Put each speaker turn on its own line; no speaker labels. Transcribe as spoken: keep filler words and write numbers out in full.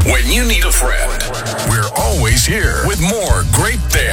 When you need a friend, we're always here with more great things.